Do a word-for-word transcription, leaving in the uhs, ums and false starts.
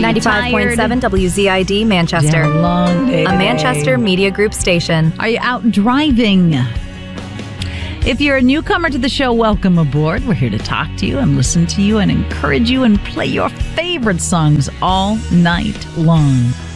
you ninety-five point tired? seven W Z I D, Manchester. Yeah, long day A today. Manchester Media Group station. Are you out driving? If you're a newcomer to the show, welcome aboard. We're here to talk to you and listen to you and encourage you and play your favorite songs all night long.